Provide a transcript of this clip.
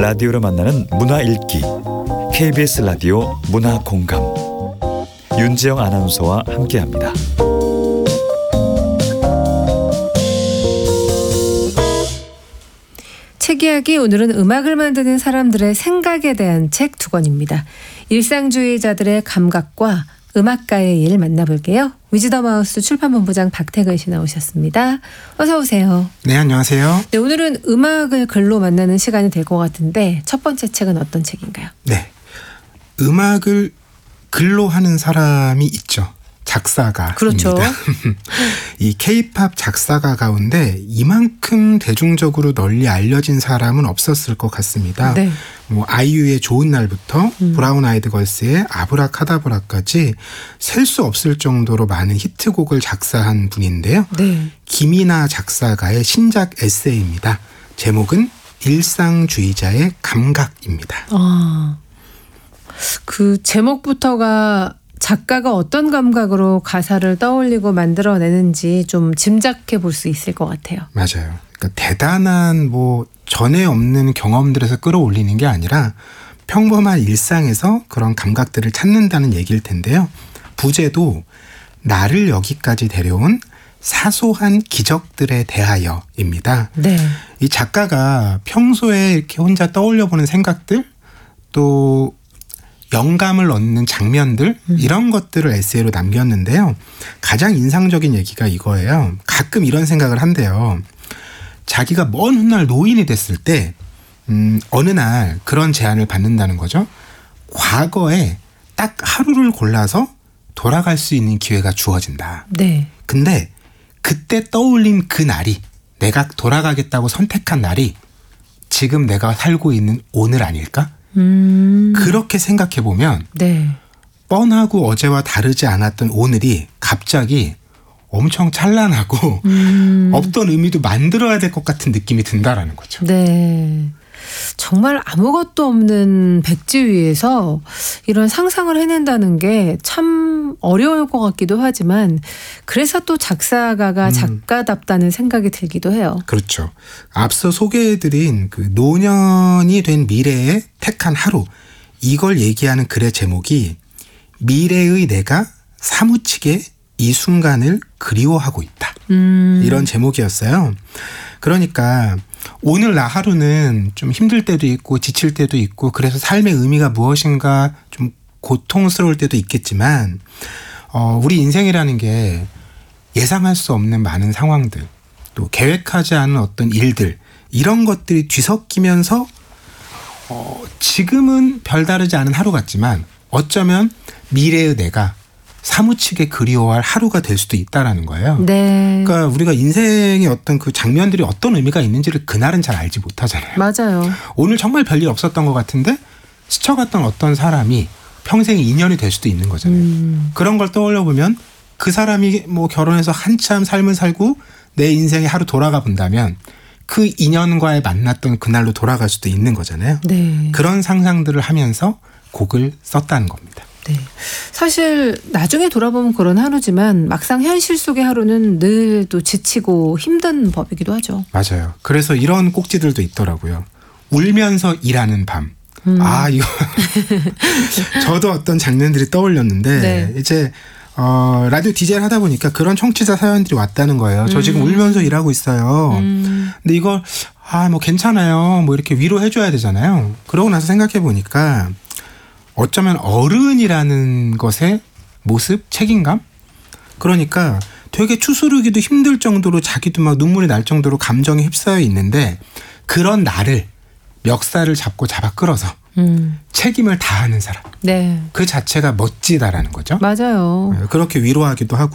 라디오로 만나는 문화 읽기 KBS 라디오 문화 공감 윤지영 아나운서와 함께합니다. 책 이야기, 오늘은 음악을 만드는 사람들의 생각에 대한 책 두 권입니다. 일상주의자들의 감각과 음악가의 일 만나볼게요. 위즈덤하우스 출판본부장 박태근 씨 나오셨습니다. 어서 오세요. 네, 안녕하세요. 네, 오늘은 음악을 글로 만나는 시간이 될 것 같은데 첫 번째 책은 어떤 책인가요? 네, 음악을 글로 하는 사람이 있죠. 작사가입니다. 그렇죠. 이 K-팝 작사가 가운데 이만큼 대중적으로 널리 알려진 사람은 없었을 것 같습니다. 네. 아이유의 좋은 날부터 브라운 아이드 걸스의 아브라카다브라까지 셀 수 없을 정도로 많은 히트곡을 작사한 분인데요. 네. 김이나 작사가의 신작 에세이입니다. 제목은 일상주의자의 감각입니다. 그 제목부터가 작가가 어떤 감각으로 가사를 떠올리고 만들어내는지 좀 짐작해 볼 수 있을 것 같아요. 맞아요. 그러니까 대단한 전에 없는 경험들에서 끌어올리는 게 아니라 평범한 일상에서 그런 감각들을 찾는다는 얘기일 텐데요. 부제도 나를 여기까지 데려온 사소한 기적들에 대하여입니다. 네. 이 작가가 평소에 이렇게 혼자 떠올려보는 생각들, 또 영감을 얻는 장면들, 이런 것들을 에세이로 남겼는데요. 가장 인상적인 얘기가 이거예요. 가끔 이런 생각을 한대요. 자기가 먼 훗날 노인이 됐을 때 어느 날 그런 제안을 받는다는 거죠. 과거에 딱 하루를 골라서 돌아갈 수 있는 기회가 주어진다. 네. 근데 그때 떠올린 그 날이, 내가 돌아가겠다고 선택한 날이 지금 내가 살고 있는 오늘 아닐까? 그렇게 생각해보면 네. 뻔하고 어제와 다르지 않았던 오늘이 갑자기 엄청 찬란하고 없던 의미도 만들어야 될 것 같은 느낌이 든다라는 거죠. 네. 정말 아무것도 없는 백지 위에서 이런 상상을 해낸다는 게 참 어려울 것 같기도 하지만 그래서 또 작사가가 작가답다는 생각이 들기도 해요. 그렇죠. 앞서 소개해드린 그 노년이 된 미래에 택한 하루, 이걸 얘기하는 글의 제목이 미래의 내가 사무치게 이 순간을 그리워하고 있다. 이런 제목이었어요. 그러니까 오늘 나 하루는 좀 힘들 때도 있고 지칠 때도 있고 그래서 삶의 의미가 무엇인가 좀 고통스러울 때도 있겠지만 우리 인생이라는 게 예상할 수 없는 많은 상황들, 또 계획하지 않은 어떤 일들, 이런 것들이 뒤섞이면서 지금은 별다르지 않은 하루 같지만 어쩌면 미래의 내가 사무치게 그리워할 하루가 될 수도 있다라는 거예요. 네. 그러니까 우리가 인생의 어떤 그 장면들이 어떤 의미가 있는지를 그날은 잘 알지 못하잖아요. 맞아요. 오늘 정말 별일 없었던 것 같은데 스쳐갔던 어떤 사람이 평생의 인연이 될 수도 있는 거잖아요. 그런 걸 떠올려 보면 그 사람이 결혼해서 한참 삶을 살고 내 인생에 하루 돌아가 본다면 그 인연과의 만났던 그날로 돌아갈 수도 있는 거잖아요. 네. 그런 상상들을 하면서 곡을 썼다는 겁니다. 네. 사실 나중에 돌아보면 그런 하루지만 막상 현실 속의 하루는 늘 또 지치고 힘든 법이기도 하죠. 맞아요. 그래서 이런 꼭지들도 있더라고요. 울면서 일하는 밤. 이거 저도 어떤 장면들이 떠올렸는데 네. 이제 라디오 DJ를 하다 보니까 그런 청취자 사연들이 왔다는 거예요. 저 지금 울면서 일하고 있어요. 근데 이걸 괜찮아요. 이렇게 위로해줘야 되잖아요. 그러고 나서 생각해 보니까 어쩌면 어른이라는 것의 모습, 책임감? 그러니까 되게 추스르기도 힘들 정도로 자기도 막 눈물이 날 정도로 감정에 휩싸여 있는데 그런 나를 멱살을 잡고 잡아 끌어서 책임을 다하는 사람. 네. 그 자체가 멋지다라는 거죠. 맞아요. 그렇게 위로하기도 하고